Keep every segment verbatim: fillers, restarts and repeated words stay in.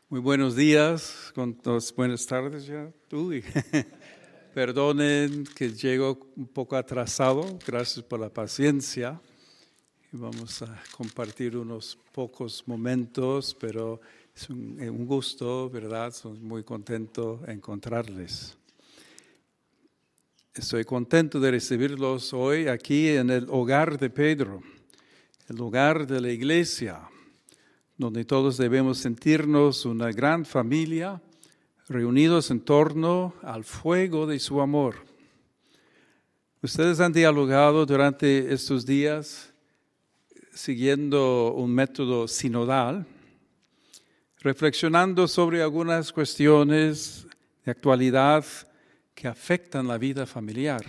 Muy buenos días, con todos, buenas tardes ya. Uy. Perdonen que llego un poco atrasado, gracias por la paciencia. Vamos a compartir unos pocos momentos, pero es un, un gusto, ¿verdad? Soy muy contento de encontrarles. Estoy contento de recibirlos hoy aquí en el hogar de Pedro, el hogar de la iglesia, donde todos debemos sentirnos una gran familia, reunidos en torno al fuego de su amor. Ustedes han dialogado durante estos días siguiendo un método sinodal, reflexionando sobre algunas cuestiones de actualidad que afectan la vida familiar.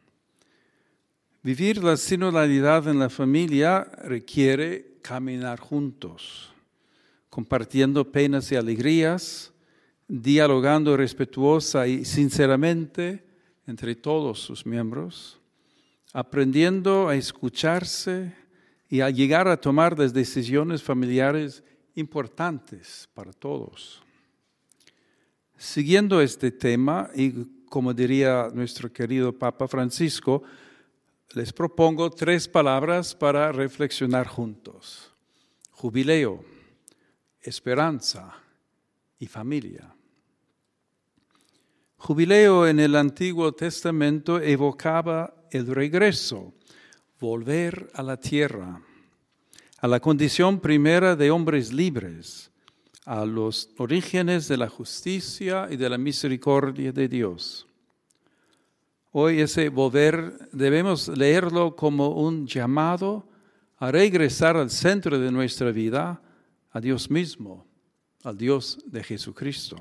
Vivir la sinodalidad en la familia requiere caminar juntos, compartiendo penas y alegrías, dialogando respetuosa y sinceramente entre todos sus miembros, aprendiendo a escucharse y a llegar a tomar las decisiones familiares importantes para todos. Siguiendo este tema, y como diría nuestro querido Papa Francisco, les propongo tres palabras para reflexionar juntos: jubileo, esperanza y familia. Jubileo en el Antiguo Testamento evocaba el regreso, volver a la tierra, a la condición primera de hombres libres, a los orígenes de la justicia y de la misericordia de Dios. Hoy ese volver debemos leerlo como un llamado a regresar al centro de nuestra vida, a Dios mismo, al Dios de Jesucristo.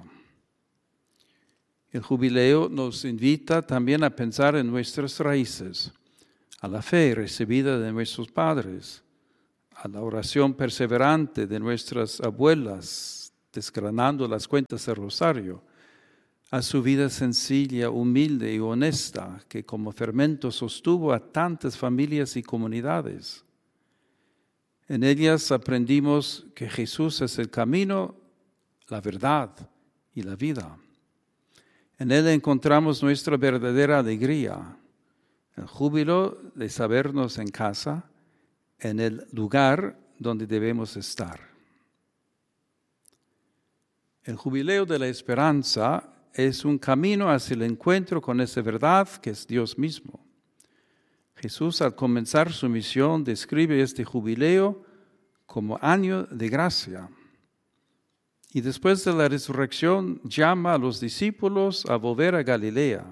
El jubileo nos invita también a pensar en nuestras raíces, a la fe recibida de nuestros padres, a la oración perseverante de nuestras abuelas, desgranando las cuentas del rosario, a su vida sencilla, humilde y honesta, que como fermento sostuvo a tantas familias y comunidades. En ellas aprendimos que Jesús es el camino, la verdad y la vida. En Él encontramos nuestra verdadera alegría, el júbilo de sabernos en casa, en el lugar donde debemos estar. El jubileo de la esperanza es un camino hacia el encuentro con esa verdad que es Dios mismo. Jesús, al comenzar su misión, describe este jubileo como año de gracia. Y después de la resurrección, llama a los discípulos a volver a Galilea.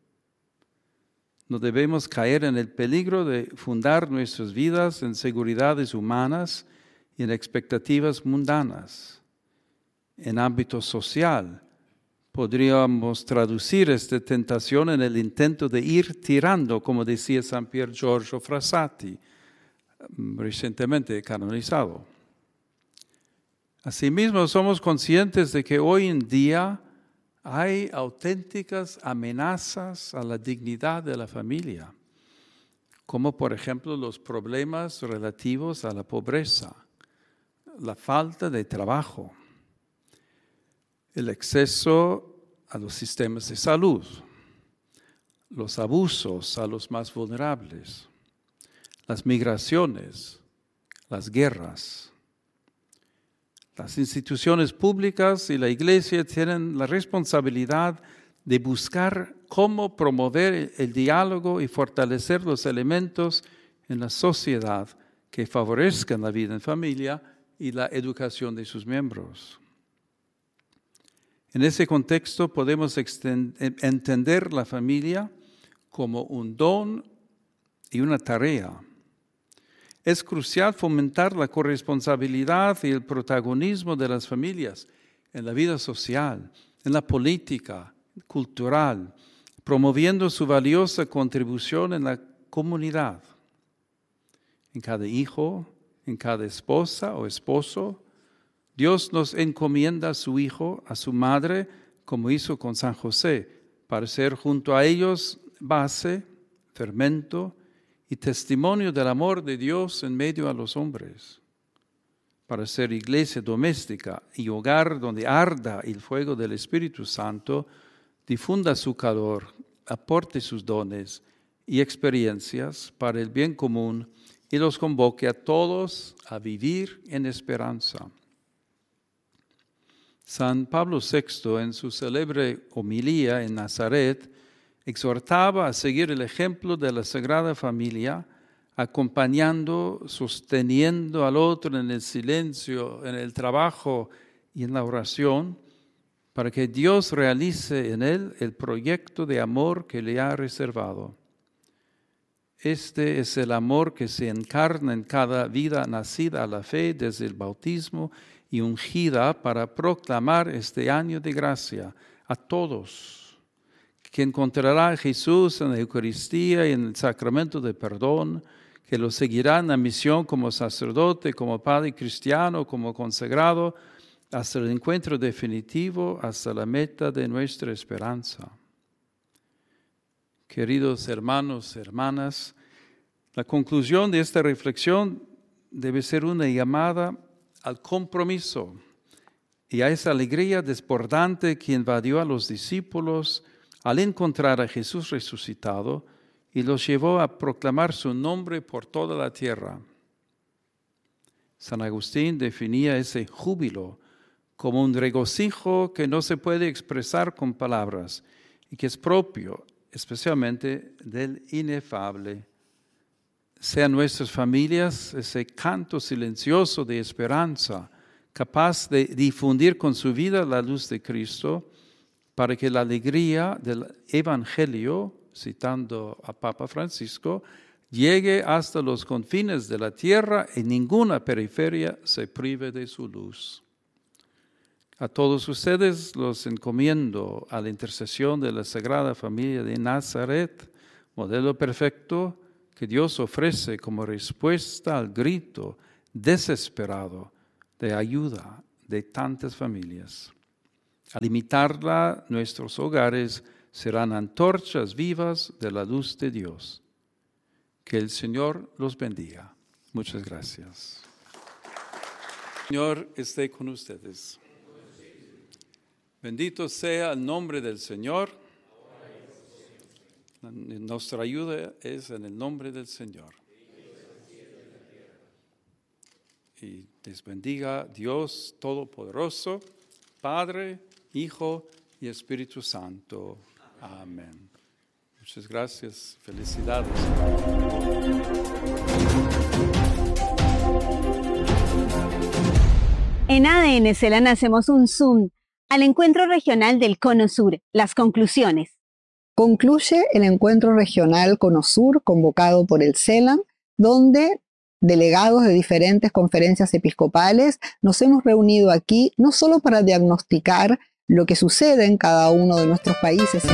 No debemos caer en el peligro de fundar nuestras vidas en seguridades humanas y en expectativas mundanas. En ámbito social, podríamos traducir esta tentación en el intento de ir tirando, como decía San Pier Giorgio Frassati, recientemente canonizado. Asimismo, somos conscientes de que hoy en día hay auténticas amenazas a la dignidad de la familia, como por ejemplo los problemas relativos a la pobreza, la falta de trabajo, el acceso a los sistemas de salud, los abusos a los más vulnerables, las migraciones, las guerras. Las instituciones públicas y la Iglesia tienen la responsabilidad de buscar cómo promover el diálogo y fortalecer los elementos en la sociedad que favorezcan la vida en familia y la educación de sus miembros. En ese contexto podemos entender la familia como un don y una tarea. Es crucial fomentar la corresponsabilidad y el protagonismo de las familias en la vida social, en la política, cultural, promoviendo su valiosa contribución en la comunidad. En cada hijo, en cada esposa o esposo, Dios nos encomienda a su hijo, a su madre, como hizo con San José, para ser junto a ellos base, fermento y testimonio del amor de Dios en medio a los hombres. para ser iglesia doméstica y hogar donde arda el fuego del Espíritu Santo, difunda su calor, aporte sus dones y experiencias para el bien común y los convoque a todos a vivir en esperanza. San Pablo sexto, en su célebre homilía en Nazaret, exhortaba a seguir el ejemplo de la Sagrada Familia, acompañando, sosteniendo al otro en el silencio, en el trabajo y en la oración, para que Dios realice en él el proyecto de amor que le ha reservado. Este es el amor que se encarna en cada vida nacida a la fe desde el bautismo y ungida para proclamar este año de gracia a todos, que encontrará a Jesús en la Eucaristía y en el sacramento de perdón, que lo seguirá en la misión como sacerdote, como padre cristiano, como consagrado, hasta el encuentro definitivo, hasta la meta de nuestra esperanza. Queridos hermanos, hermanas, la conclusión de esta reflexión debe ser una llamada al compromiso y a esa alegría desbordante que invadió a los discípulos al encontrar a Jesús resucitado y los llevó a proclamar su nombre por toda la tierra. San Agustín definía ese júbilo como un regocijo que no se puede expresar con palabras y que es propio especialmente del inefable. Sean nuestras familias ese canto silencioso de esperanza, capaz de difundir con su vida la luz de Cristo, para que la alegría del Evangelio, citando a Papa Francisco, llegue hasta los confines de la tierra y ninguna periferia se prive de su luz. A todos ustedes los encomiendo a la intercesión de la Sagrada Familia de Nazaret, modelo perfecto que Dios ofrece como respuesta al grito desesperado de ayuda de tantas familias. Al imitarla, nuestros hogares serán antorchas vivas de la luz de Dios. Que el Señor los bendiga. Muchas gracias. El Señor esté con ustedes. Bendito sea el nombre del Señor. Nuestra ayuda es en el nombre del Señor. Y les bendiga Dios Todopoderoso, Padre, Hijo y Espíritu Santo. Amén. Muchas gracias. Felicidades. En A D N CELAN hacemos un zoom al encuentro regional del Cono Sur. Las conclusiones. Concluye el encuentro regional Cono Sur convocado por el CELAN, donde delegados de diferentes conferencias episcopales nos hemos reunido aquí no solo para diagnosticar lo que sucede en cada uno de nuestros países